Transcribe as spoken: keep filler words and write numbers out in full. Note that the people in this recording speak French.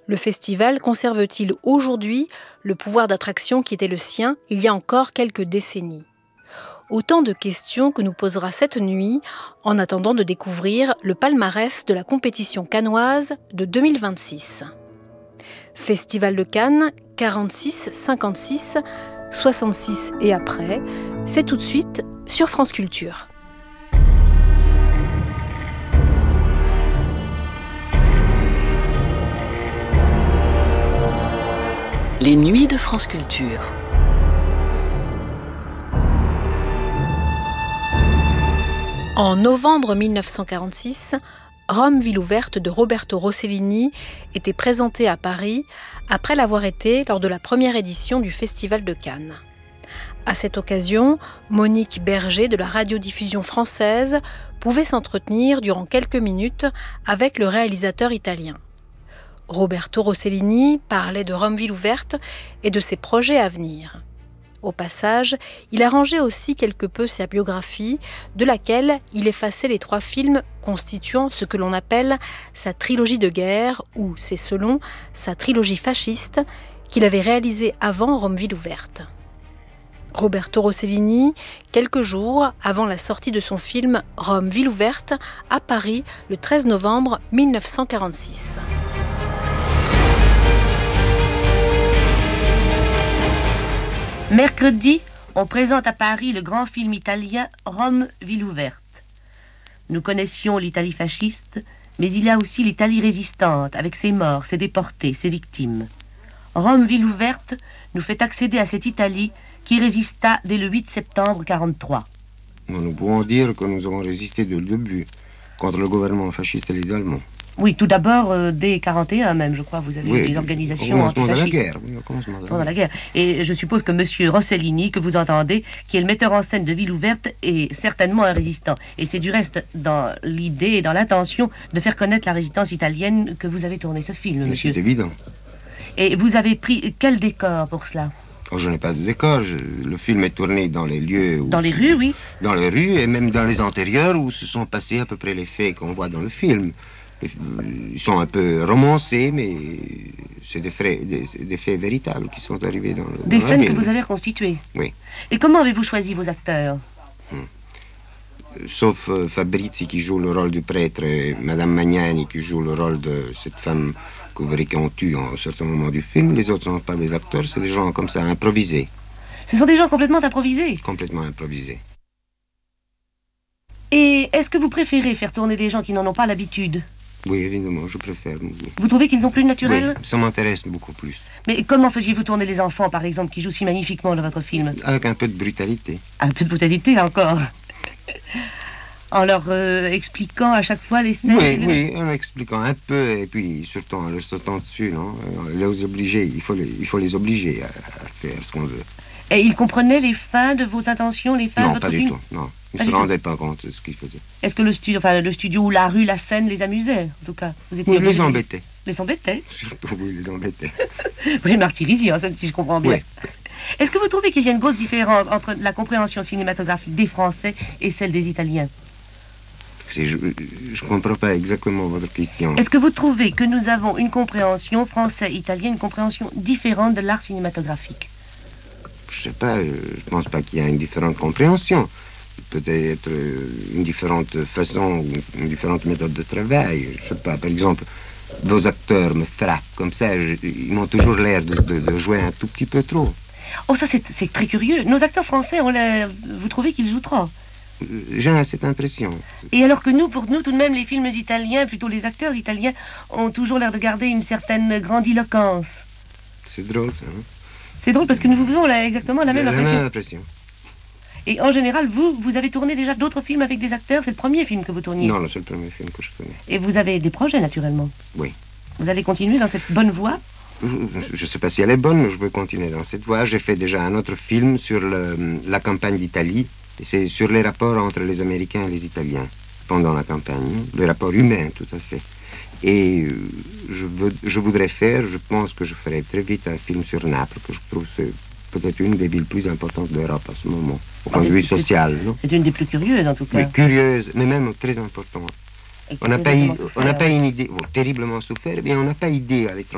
Le festival conserve-t-il aujourd'hui le pouvoir d'attraction qui était le sien il y a encore quelques décennies ? Autant de questions que nous posera cette nuit en attendant de découvrir le palmarès de la compétition cannoise de deux mille vingt-six. Festival de Cannes, quarante-six, cinquante-six, soixante-six et après, c'est tout de suite sur France Culture. Les nuits de France Culture. En novembre mille neuf cent quarante-six, Rome, ville ouverte de Roberto Rossellini était présentée à Paris après l'avoir été lors de la première édition du Festival de Cannes. À cette occasion, Monique Berger de la radiodiffusion française pouvait s'entretenir durant quelques minutes avec le réalisateur italien. Roberto Rossellini parlait de Rome, ville ouverte et de ses projets à venir. Au passage, il arrangeait aussi quelque peu sa biographie, de laquelle il effaçait les trois films constituant ce que l'on appelle sa trilogie de guerre, ou, c'est selon, sa trilogie fasciste, qu'il avait réalisée avant Rome, ville ouverte. Roberto Rossellini, quelques jours avant la sortie de son film Rome, ville ouverte, à Paris, le treize novembre mille neuf cent quarante-six. Mercredi, on présente à Paris le grand film italien Rome, ville ouverte. Nous connaissions l'Italie fasciste, mais il y a aussi l'Italie résistante, avec ses morts, ses déportés, ses victimes. Rome, ville ouverte nous fait accéder à cette Italie qui résista dès le huit septembre mille neuf cent quarante-trois. Nous pouvons dire que nous avons résisté dès le début contre le gouvernement fasciste et les Allemands. Oui, tout d'abord, euh, dès quarante et un même, je crois, vous avez oui, eu des organisations au antifascistes. De la guerre, oui, au commencement de la Pendant la guerre. Et je suppose que M. Rossellini, que vous entendez, qui est le metteur en scène de Ville ouverte, est certainement un résistant. Et c'est du reste dans l'idée et dans l'intention de faire connaître la résistance italienne que vous avez tourné ce film, mais monsieur. c'est évident. Et vous avez pris quel décor pour cela ? Oh, je n'ai pas de décor. Je... Le film est tourné dans les lieux... Où dans les rues, oui. Dans les rues et même dans les antérieurs où se sont passés à peu près les faits qu'on voit dans le film. Ils sont un peu romancés, mais c'est des, frais, des, des faits véritables qui sont arrivés dans le Des dans scènes la que vous avez reconstituées. Oui. Et comment avez-vous choisi vos acteurs ? hum. Sauf euh, Fabrizi qui joue le rôle du prêtre et Madame Magnani qui joue le rôle de cette femme que vous verrez qu'on tue à un certain moment du film, les autres ne sont pas des acteurs, c'est des gens comme ça improvisés. Ce sont des gens complètement improvisés ? Complètement improvisés. Et est-ce que vous préférez faire tourner des gens qui n'en ont pas l'habitude ? Oui, évidemment, je préfère. Vous trouvez qu'ils sont plus naturels ? Oui, ça m'intéresse beaucoup plus. Mais comment faisiez-vous tourner les enfants, par exemple, qui jouent si magnifiquement dans votre film ? Avec un peu de brutalité. Un peu de brutalité, encore. En leur euh, expliquant à chaque fois les scènes. Oui, oui, en expliquant un peu, et puis surtout en leur sautant dessus, non ? Les obliger, il faut les, il faut les obliger à, à faire ce qu'on veut. Et ils comprenaient les fins de vos intentions, les fins non, de votre film ? Non, pas du tout, non. Ils ne se rendaient pas compte de ce qu'ils faisaient. Est-ce que le studio, enfin, le studio ou la rue, la scène les amusait, en tout cas ? Vous étiez oui, les embêtait. Les embêtait ? Surtout, oui, les embêtait. Vous les martyrisiez, hein, si je comprends bien. Oui. Est-ce que vous trouvez qu'il y a une grosse différence entre la compréhension cinématographique des Français et celle des Italiens ? Je ne comprends pas exactement votre question. Est-ce que vous trouvez que nous avons une compréhension français-italienne, une compréhension différente de l'art cinématographique ? Je ne sais pas, je ne pense pas qu'il y a une différente compréhension. Peut-être une différente façon, une différente méthode de travail. Je ne sais pas, par exemple, vos acteurs me frappent comme ça, je, ils m'ont toujours l'air de, de, de jouer un tout petit peu trop. Oh, ça c'est, c'est très curieux. Nos acteurs français, on les... vous trouvez qu'ils jouent trop ? J'ai cette impression. Et alors que nous, pour nous, tout de même, les films italiens, plutôt les acteurs italiens, ont toujours l'air de garder une certaine grandiloquence. C'est drôle, ça, hein ? C'est drôle parce que nous vous faisons là, exactement la même la impression. même impression. Et en général, vous, vous avez tourné déjà d'autres films avec des acteurs ? C'est le premier film que vous tourniez ? Non, c'est le premier film que je tournais. Et vous avez des projets, naturellement ? Oui. Vous allez continuer dans cette bonne voie ? Je ne sais pas si elle est bonne, mais je veux continuer dans cette voie. J'ai fait déjà un autre film sur le, la campagne d'Italie. Et c'est sur les rapports entre les Américains et les Italiens pendant la campagne. Les rapports humains, tout à fait. Et euh, je, veux, je voudrais faire, je pense que je ferai très vite un film sur Naples, que je trouve c'est peut-être une des villes plus importantes d'Europe à ce moment, au point de vue social, non ? C'est une des plus curieuses, en tout cas. Mais curieuse, mais même très importante. On n'a pas, on n'a pas une idée, bon, terriblement souffert, mais on n'a pas idée à l'étranger.